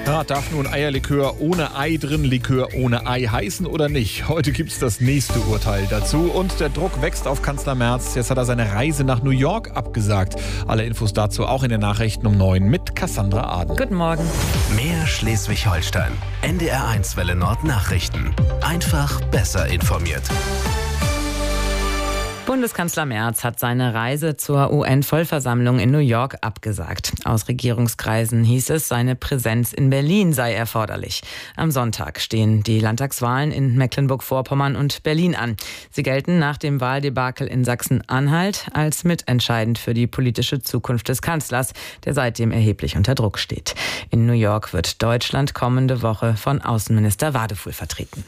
Ja, darf nun Eierlikör ohne Ei drin Likör ohne Ei heißen oder nicht? Heute gibt es das nächste Urteil dazu. Und der Druck wächst auf Kanzler Merz. Jetzt hat er seine Reise nach New York abgesagt. Alle Infos dazu auch in den Nachrichten um 9 mit Cassandra Aden. Guten Morgen. Mehr Schleswig-Holstein. NDR1 Welle Nord Nachrichten. Einfach besser informiert. Bundeskanzler Merz hat seine Reise zur UN-Vollversammlung in New York abgesagt. Aus Regierungskreisen hieß es, seine Präsenz in Berlin sei erforderlich. Am Sonntag stehen die Landtagswahlen in Mecklenburg-Vorpommern und Berlin an. Sie gelten nach dem Wahldebakel in Sachsen-Anhalt als mitentscheidend für die politische Zukunft des Kanzlers, der seitdem erheblich unter Druck steht. In New York wird Deutschland kommende Woche von Außenminister Wadefuhl vertreten.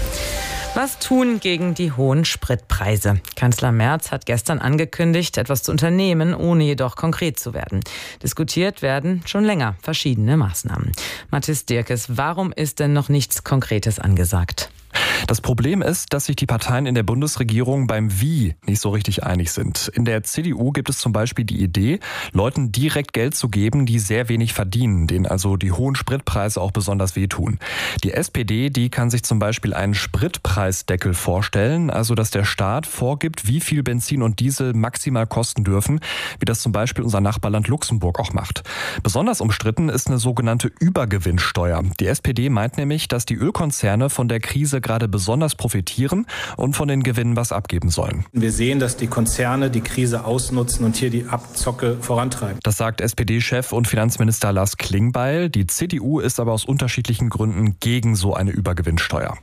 Was tun gegen die hohen Spritpreise? Kanzler Merz hat gestern angekündigt, etwas zu unternehmen, ohne jedoch konkret zu werden. Diskutiert werden schon länger verschiedene Maßnahmen. Mathis Dirkes, warum ist denn noch nichts Konkretes angesagt? Das Problem ist, dass sich die Parteien in der Bundesregierung beim Wie nicht so richtig einig sind. In der CDU gibt es zum Beispiel die Idee, Leuten direkt Geld zu geben, die sehr wenig verdienen, denen also die hohen Spritpreise auch besonders wehtun. Die SPD, die kann sich zum Beispiel einen Spritpreisdeckel vorstellen, also dass der Staat vorgibt, wie viel Benzin und Diesel maximal kosten dürfen, wie das zum Beispiel unser Nachbarland Luxemburg auch macht. Besonders umstritten ist eine sogenannte Übergewinnsteuer. Die SPD meint nämlich, dass die Ölkonzerne von der Krise gerade besonders profitieren und von den Gewinnen was abgeben sollen. Wir sehen, dass die Konzerne die Krise ausnutzen und hier die Abzocke vorantreiben. Das sagt SPD-Chef und Finanzminister Lars Klingbeil. Die CDU ist aber aus unterschiedlichen Gründen gegen so eine Übergewinnsteuer.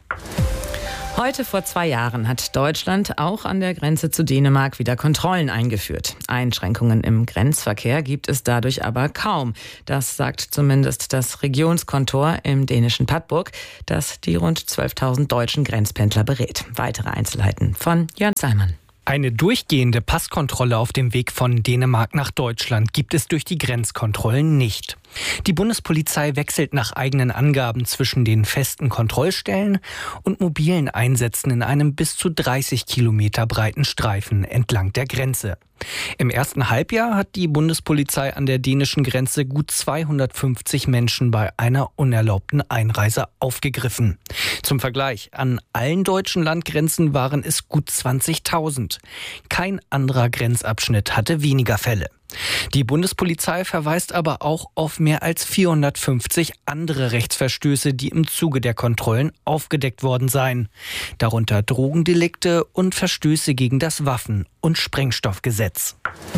Heute vor 2 Jahren hat Deutschland auch an der Grenze zu Dänemark wieder Kontrollen eingeführt. Einschränkungen im Grenzverkehr gibt es dadurch aber kaum. Das sagt zumindest das Regionskontor im dänischen Padborg, das die rund 12.000 deutschen Grenzpendler berät. Weitere Einzelheiten von Jörn Zallmann. Eine durchgehende Passkontrolle auf dem Weg von Dänemark nach Deutschland gibt es durch die Grenzkontrollen nicht. Die Bundespolizei wechselt nach eigenen Angaben zwischen den festen Kontrollstellen und mobilen Einsätzen in einem bis zu 30 Kilometer breiten Streifen entlang der Grenze. Im ersten Halbjahr hat die Bundespolizei an der dänischen Grenze gut 250 Menschen bei einer unerlaubten Einreise aufgegriffen. Zum Vergleich, an allen deutschen Landgrenzen waren es gut 20.000. Kein anderer Grenzabschnitt hatte weniger Fälle. Die Bundespolizei verweist aber auch auf mehr als 450 andere Rechtsverstöße, die im Zuge der Kontrollen aufgedeckt worden seien. Darunter Drogendelikte und Verstöße gegen das Waffen- und Sprengstoffgesetz.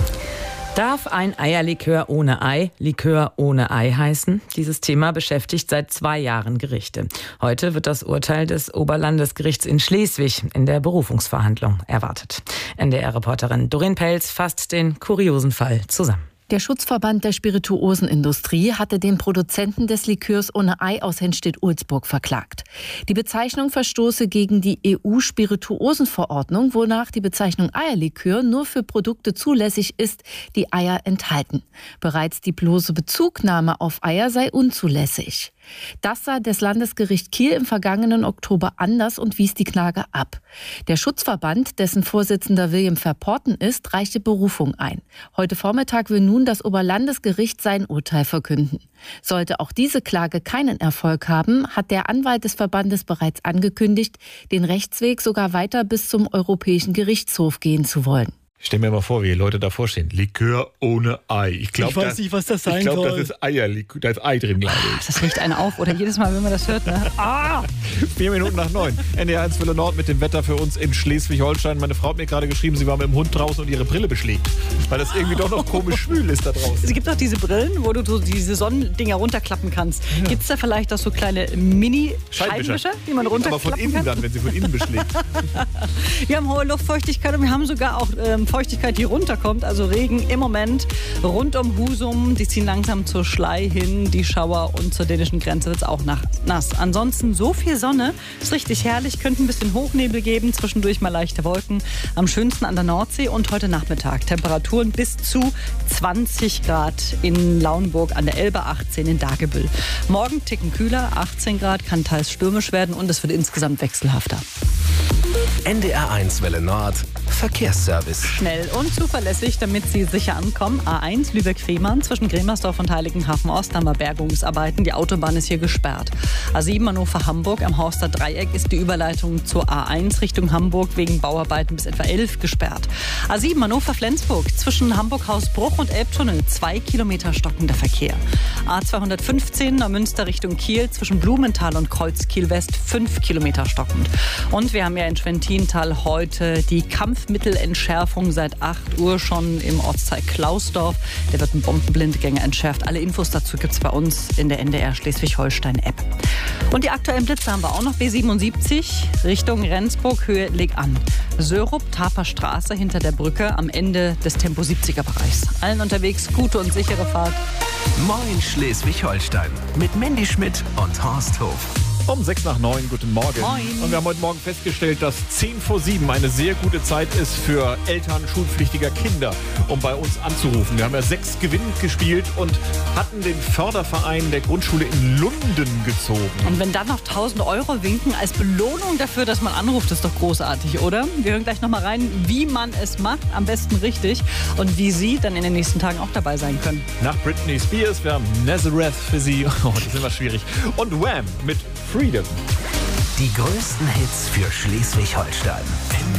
Darf ein Eierlikör ohne Ei Likör ohne Ei heißen? Dieses Thema beschäftigt seit 2 Jahren Gerichte. Heute wird das Urteil des Oberlandesgerichts in Schleswig in der Berufungsverhandlung erwartet. NDR-Reporterin Doreen Pelz fasst den kuriosen Fall zusammen. Der Schutzverband der Spirituosenindustrie hatte den Produzenten des Likörs ohne Ei aus Henstedt-Ulzburg verklagt. Die Bezeichnung verstoße gegen die EU-Spirituosenverordnung, wonach die Bezeichnung Eierlikör nur für Produkte zulässig ist, die Eier enthalten. Bereits die bloße Bezugnahme auf Eier sei unzulässig. Das sah das Landesgericht Kiel im vergangenen Oktober anders und wies die Klage ab. Der Schutzverband, dessen Vorsitzender William Verporten ist, reichte Berufung ein. Heute Vormittag will nun das Oberlandesgericht sein Urteil verkünden. Sollte auch diese Klage keinen Erfolg haben, hat der Anwalt des Verbandes bereits angekündigt, den Rechtsweg sogar weiter bis zum Europäischen Gerichtshof gehen zu wollen. Ich stelle mir mal vor, wie die Leute davor stehen. Likör ohne Ei. Ich weiß nicht, was das sein soll. Ich glaube, das ist Eierlikör. Da ist Ei drin, glaube ich. Das riecht einen auf, oder jedes Mal, wenn man das hört. Ne? 4 Minuten nach 9. NDR1 Welle Nord mit dem Wetter für uns in Schleswig-Holstein. Meine Frau hat mir gerade geschrieben, sie war mit dem Hund draußen und ihre Brille beschlägt. Weil das irgendwie doch noch komisch schwül ist da draußen. Es gibt auch diese Brillen, wo du so diese Sonnendinger runterklappen kannst. Ja. Gibt es da vielleicht auch so kleine Mini-Scheibenwischer, die man runterklappen kann? Aber von innen dann, wenn sie von innen beschlägt. Wir haben hohe Luftfeuchtigkeit und wir haben sogar auch Feuchtigkeit, die runterkommt. Also Regen im Moment rund um Husum. Die ziehen langsam zur Schlei hin. Die Schauer und zur dänischen Grenze wird es auch nass. Ansonsten so viel Sonne. Ist richtig herrlich. Könnte ein bisschen Hochnebel geben. Zwischendurch mal leichte Wolken. Am schönsten an der Nordsee und heute Nachmittag. Temperaturen bis zu 20 Grad in Lauenburg an der Elbe, 18 in Dagebüll. Morgen ticken kühler, 18 Grad, kann teils stürmisch werden und es wird insgesamt wechselhafter. NDR1 Welle Nord. Verkehrsservice. Schnell und zuverlässig, damit Sie sicher ankommen. A1 Lübeck-Fehmarn zwischen Gremersdorf und Heiligenhafen-Ost haben wir Bergungsarbeiten. Die Autobahn ist hier gesperrt. A7 Hannover-Hamburg am Horster Dreieck ist die Überleitung zur A1 Richtung Hamburg wegen Bauarbeiten bis etwa 11 gesperrt. A7 Hannover-Flensburg zwischen Hamburg-Hausbruch und Elbtunnel 2 Kilometer stockender Verkehr. A215 Neumünster Richtung Kiel zwischen Blumenthal und Kreuzkiel-West 5 Kilometer stockend. Und wir haben ja in Schwentintal heute die Kampfmittelentschärfung seit 8 Uhr schon im Ortsteil Klausdorf. Der wird ein Bombenblindgänger entschärft. Alle Infos dazu gibt es bei uns in der NDR Schleswig-Holstein-App. Und die aktuellen Blitze haben wir auch noch. B77 Richtung Rendsburg, Höhe Leg an. Sörup, Taper Straße hinter der Brücke am Ende des Tempo-70er-Bereichs. Allen unterwegs gute und sichere Fahrt. Moin Schleswig-Holstein mit Mandy Schmidt und Horst Hof. Um 6:06, guten Morgen. Moin. Und wir haben heute Morgen festgestellt, dass 6:10 eine sehr gute Zeit ist für Eltern schulpflichtiger Kinder, um bei uns anzurufen. Wir haben ja 6 gewinnend gespielt und hatten den Förderverein der Grundschule in Lunden gezogen. Und wenn dann noch 1.000 € winken als Belohnung dafür, dass man anruft, ist doch großartig, oder? Wir hören gleich nochmal rein, wie man es macht, am besten richtig und wie Sie dann in den nächsten Tagen auch dabei sein können. Nach Britney Spears, wir haben Nazareth für Sie. Oh, das ist immer schwierig. Und Wham! Mit Freedom. Die größten Hits für Schleswig-Holstein.